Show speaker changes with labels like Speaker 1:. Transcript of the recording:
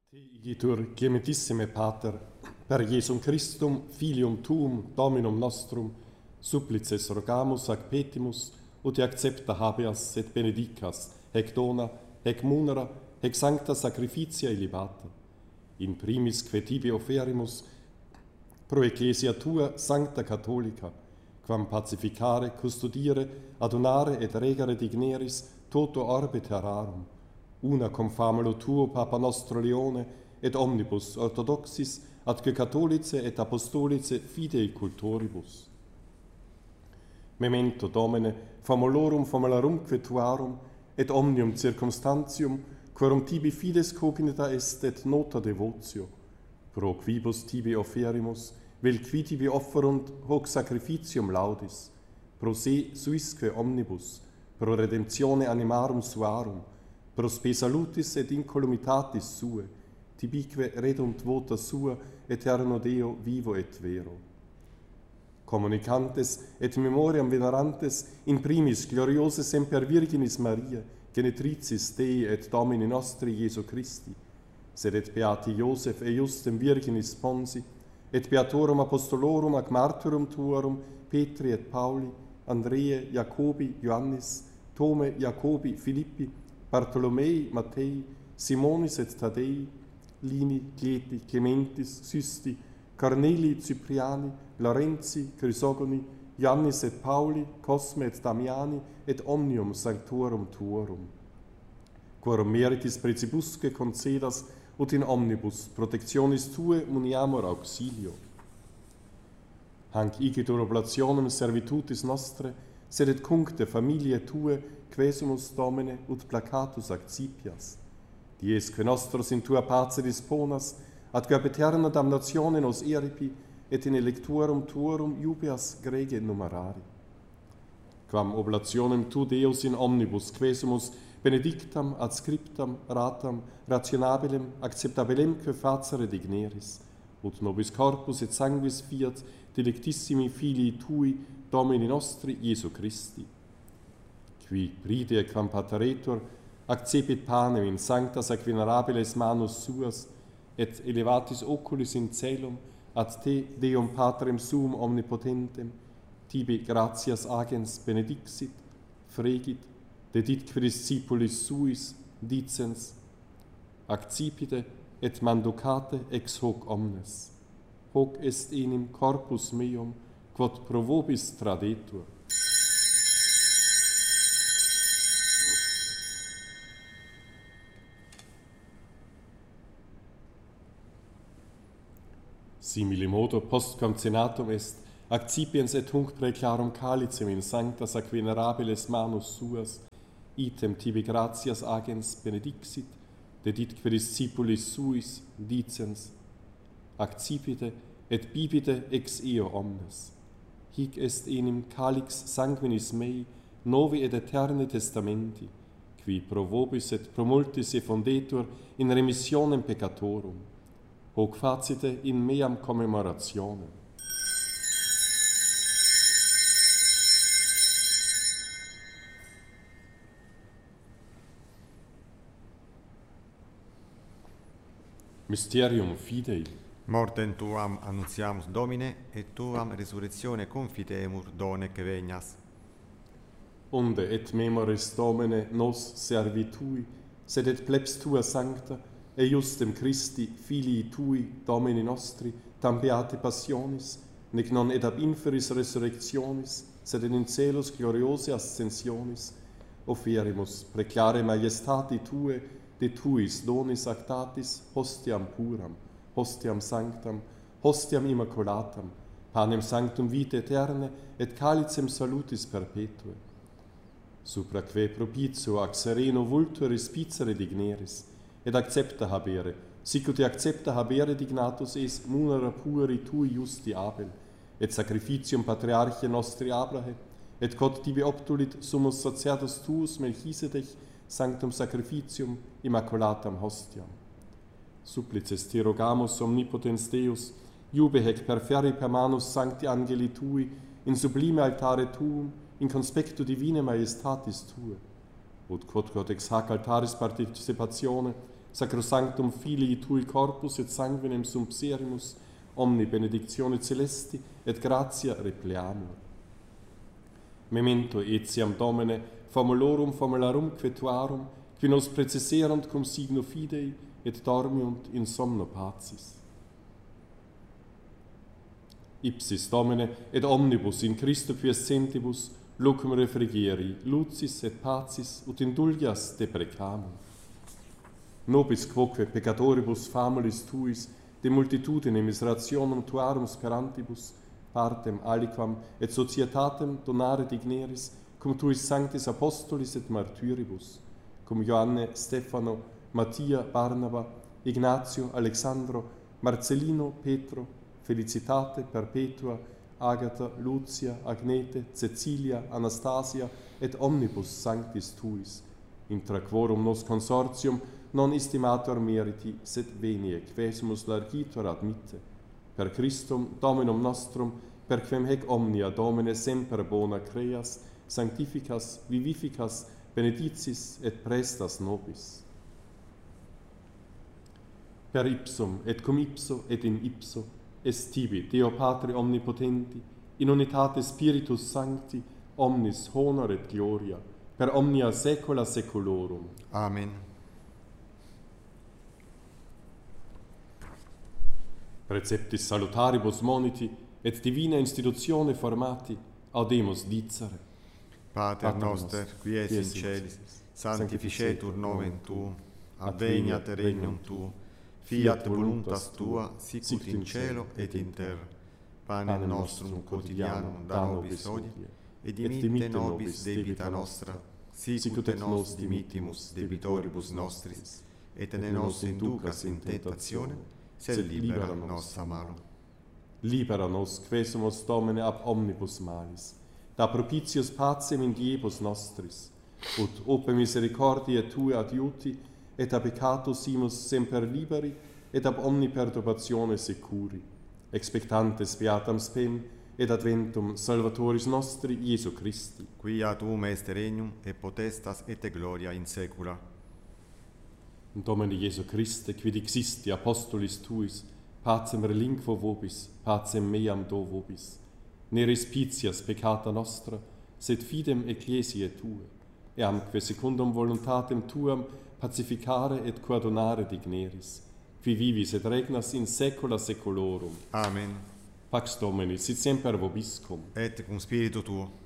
Speaker 1: Te igitur clementissime Pater, per Jesum Christum, filium tuum, Dominum nostrum, supplices rogamus ac petimus, ut accepta habeas et benedicas, hec dona, hec munera, hec sancta sacrificia illibata. In primis que tibi offerimus, pro ecclesia tua sancta catholica, quam pacificare, custodire, adonare et regere digneris toto orbe terrarum, una cum famulo tuo Papa nostro Leone, et omnibus orthodoxis, atque catholice et apostolice fidei cultoribus. Memento Domine, famulorum famularumque tuarum, et omnium circumstantium, quorum tibi fides cognita est et nota devotio, pro quibus tibi offerimus, vel qui tibi offerunt hoc sacrificium laudis, pro se suisque omnibus, pro redemptione animarum suarum, pro spe salutis et incolumitatis sue, tibique redunt vota sua, eterno Deo vivo et vero. Communicantes et memoriam venerantes in primis gloriose semper Virginis Maria, genetricis Dei et Domini nostri Iesu Christi, sed et beati Iosef et Justem Virginis Sponsi, et beatorum apostolorum ac martyrum tuorum, Petri et Pauli, Andreae, Jacobi, Ioannis, Tome, Jacobi, Philippi, Bartolomei, Mattei, Simonis et Tadei, Lini, Cleti, Clementis, Systi, Corneli, Cypriani, Lorenzi, Chrysogoni, Ioannis et Pauli, Cosme et Damiani, et omnium sanctorum tuorum. Quorum meritis precibusque concedas, ut in omnibus protectionis tue muniamur auxilio. Hanc igitur oblationem servitutis nostre, sed et cuncte familiae tue, quesumus Domine, ut placatus accipias. Diesque nostros in tua pace disponas, ad ab eterna damnatione nos eripi, et in electorum tuorum iubeas grege numerari. Quam oblationem tu Deus in omnibus quesumus benedictam, adscriptam, ratam, rationabilem, acceptabilemque facere digneris, ut nobis corpus et sanguis fiat delectissimi filii tui, Domini nostri Iesu Christi. Qui pride quam pateretur, accepit panem in sanctas ac venerabiles manus suas, et elevatis oculis in celum, ad te, Deum Patrem suum omnipotentem, tibi gratias agens benedixit, fregit, deditque discipulis suis, dicens, accipite et mandocate ex hoc omnes. Hoc est enim corpus meum, quod pro vobis tradetur. Simili modo postquam cenatum est, accipiens et hunc preclarum calicem in sanctas ac venerabiles manus suas, item tibi gratias agens benedixit, deditque discipulis suis, dicens, accipite et bibite ex eo omnes. Hic est enim calix sanguinis mei, novi et eterni testamenti, qui pro vobis et pro multis effondetur in remissionem peccatorum. Hoc facite in meam commemorationem. Mysterium fidei.
Speaker 2: Mortem tuam annuntiamus Domine, et tuam resurrectione confitemur donec venias.
Speaker 1: Unde et memoris Domine nos servitui, sed et plebs tua sancta, et justem Christi, filii tui, Domini nostri, tam beate passionis, nec non et ab inferis resurrectionis, sed in celus gloriose ascensionis, offerimus preclare majestati tue, de tuis donis actatis, hostiam puram, hostiam sanctam, hostiam immaculatam, panem sanctum vitae eterne, et calicem salutis perpetue. Supraque propitio ac sereno vultur respicere digneris, et accepta habere, sic ut accepta habere dignatus es munera puri tui justi Abel, et sacrificium patriarche nostri Abrahe, et quod tibi obtulit summus sacerdos tuus Melchisedech, sanctum sacrificium immaculatam hostiam. Supplices te rogamus omnipotens Deus, iube hec perferi per manus sancti angeli tui, in sublime altare tuum, in conspectu divine majestatis tue, ut quod ex hac altaris participatione, sacrosanctum Filii Tui corpus et sanguinem sumpserimus, omni benedictione celesti et gratia repleamur. Memento etiam Domine, formulorum formularum quetuarum, qui nos preceserunt cum signo fidei et dormiunt in somno pacis. Ipsis Domine, et omnibus in Christo quiescentibus, lucum refrigeri, lucis et pacis, ut indulgias deprecamur. Nobis quoque peccatoribus famulis Tuis, de multitudine miserationum Tuarum sperantibus, partem aliquam et societatem donare digneris, cum Tuis sanctis apostolis et martyribus, cum Ioanne, Stefano, Mattia, Barnaba, Ignatio, Alexandro, Marcellino, Petro, Felicitate, Perpetua, Agata, Lucia, Agnete, Cecilia, Anastasia, et omnibus sanctis Tuis, intra quorum nos consortium non estimator meriti, sed venie quesumus largitor admitte, per Christum Dominum nostrum, per quem hec omnia Domine semper bona creas, sanctificas, vivificas, benedicis et prestas nobis. Per ipsum et cum ipso et in ipso est tibi, Deo Patre omnipotenti, in unitate Spiritus Sancti, omnis honor et gloria, per omnia saecula saeculorum.
Speaker 2: Amen.
Speaker 1: Preceptis salutaribus moniti et divina institutione formati, audemus dicere.
Speaker 2: Pater noster, qui es in celis, sanctificetur nomen Tuum, adveniat regnum Tuum, fiat voluntas Tua, sicut in cielo et in terra. Panem nostrum quotidianum da nobis hodie, et dimitte nobis debita nostra, sicut et nos dimittimus debitoribus nostris, et ne nos inducas in tentationem, sed libera nos a malo.
Speaker 1: Libera nos, quesumus Domine ab omnibus malis, da propitius pacem in diebus nostris, ut ope misericordiae Tue adiuti, et a peccatus imus semper liberi, et ab omni perturbatione securi, expectantes beatam spem, et adventum Salvatoris nostri, Iesu Christi.
Speaker 2: Quia Tuum est regnum, et potestas et gloria in saecula.
Speaker 1: Domine Iesu Christe, quid existi apostolis Tuis, pacem relinquo vobis, pacem meam do vobis. Ne respicias peccata nostra, sed fidem ecclesiae Tue, eamque secundum voluntatem Tuam pacificare et coadunare digneris, qui vivis et regnas in saecula saeculorum.
Speaker 2: Amen.
Speaker 1: Pax Domini, sit semper vobiscum.
Speaker 2: Et cum spiritu Tuo.